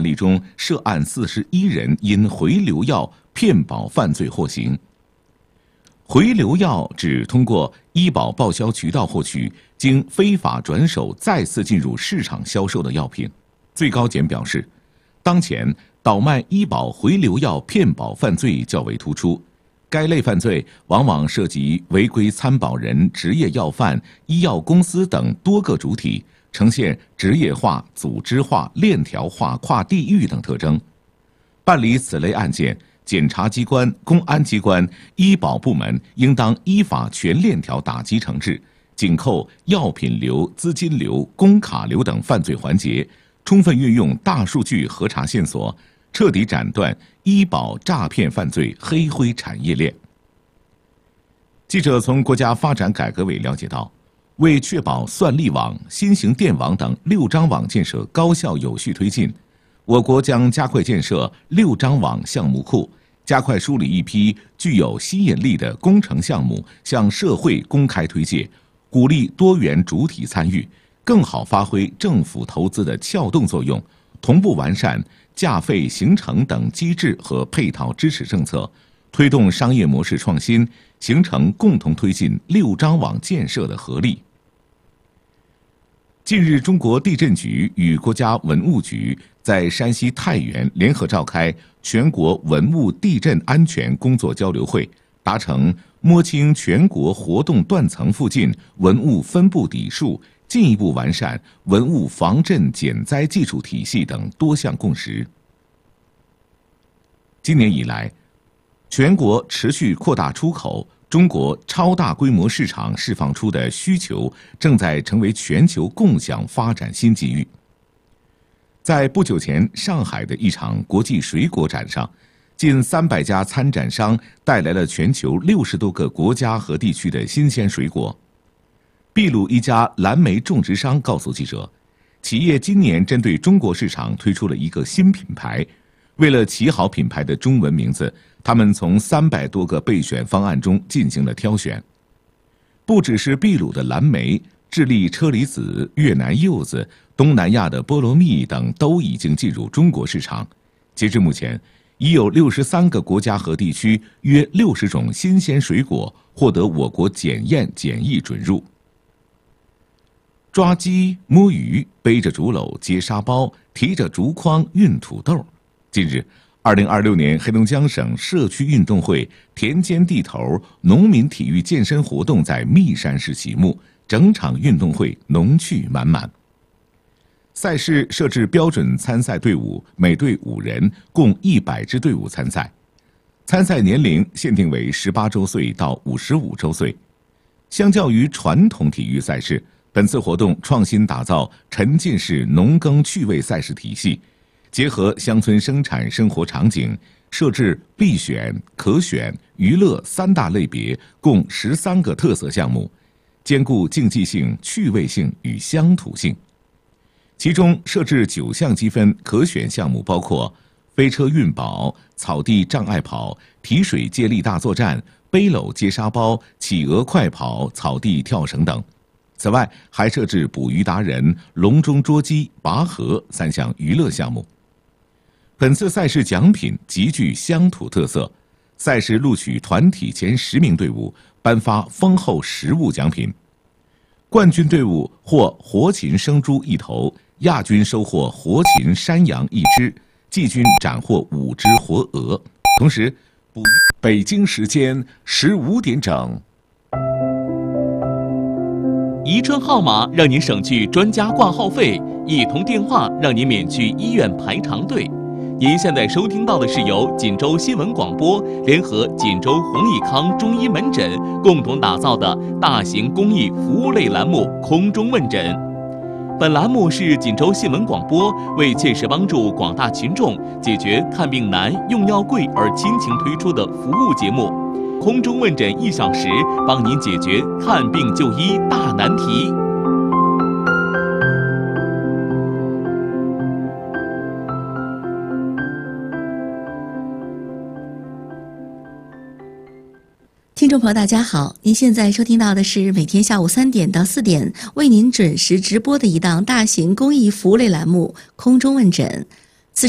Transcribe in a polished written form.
案例中，涉案41人因回流药骗保犯罪获刑。回流药指通过医保报销渠道获取，经非法转手再次进入市场销售的药品。最高检表示，当前倒卖医保回流药骗保犯罪较为突出，该类犯罪往往涉及违规参保人、执业药贩、医药公司等多个主体，呈现职业化、组织化、链条化、跨地域等特征。办理此类案件，检察机关、公安机关、医保部门应当依法全链条打击惩治，紧扣药品流、资金流、公卡流等犯罪环节，充分运用大数据核查线索，彻底斩断医保诈骗犯罪黑灰产业链。记者从国家发展改革委了解到，为确保算力网、新型电网等6张网建设高效有序推进，我国将加快建设6张网项目库，加快梳理一批具有吸引力的工程项目向社会公开推介，鼓励多元主体参与，更好发挥政府投资的撬动作用，同步完善价费形成等机制和配套支持政策，推动商业模式创新，形成共同推进6张网建设的合力。近日，中国地震局与国家文物局在山西太原联合召开全国文物地震安全工作交流会，达成摸清全国活动断层附近文物分布底数，进一步完善文物防震减灾技术体系等多项共识。今年以来，全国持续扩大出口，中国超大规模市场释放出的需求正在成为全球共享发展新机遇。在不久前上海的一场国际水果展上，近300家参展商带来了全球60多个国家和地区的新鲜水果。秘鲁一家蓝莓种植商告诉记者，企业今年针对中国市场推出了一个新品牌，为了起好品牌的中文名字，他们从300多个备选方案中进行了挑选。不只是秘鲁的蓝莓，智利车厘子、越南柚子、东南亚的菠萝蜜等都已经进入中国市场。截至目前，已有63个国家和地区约60种新鲜水果获得我国检验检疫准入。抓鸡、摸鱼，背着竹篓接沙包，提着竹筐运土豆。近日，2026年黑龙江省社区运动会田间地头农民体育健身活动在密山市启幕，整场运动会浓趣满满。赛事设置标准参赛队伍，每队5人，共100支队伍参赛。参赛年龄限定为18周岁到55周岁。相较于传统体育赛事，本次活动创新打造沉浸式农耕趣味赛事体系，结合乡村生产生活场景，设置必选、可选、娱乐3大类别，共13个特色项目，兼顾竞技性、趣味性与乡土性。其中设置9项积分可选项目，包括飞车运宝、草地障碍跑、提水接力大作战、背篓接沙包、企鹅快跑、草地跳绳等。此外，还设置捕鱼达人、笼中捉鸡、拔河3项娱乐项目。本次赛事奖品极具乡土特色，赛事录取团体前10名队伍颁发丰厚实物奖品。冠军队伍获活禽生猪1头，亚军收获活禽山羊1只，季军斩获5只活鹅。同时，北京时间15点整。 宜春号码让您省去专家挂号费，一通电话让您免去医院排长队。您现在收听到的是由锦州新闻广播联合锦州弘益康中医门诊共同打造的大型公益服务类栏目《空中问诊》。本栏目是锦州新闻广播为切实帮助广大群众解决看病难、用药贵而亲情推出的服务节目。空中问诊1小时，帮您解决看病就医大难题。 听众朋友大家好，您现在收听到的是每天下午3点到4点为您准时直播的一档大型公益服务类栏目《空中问诊》。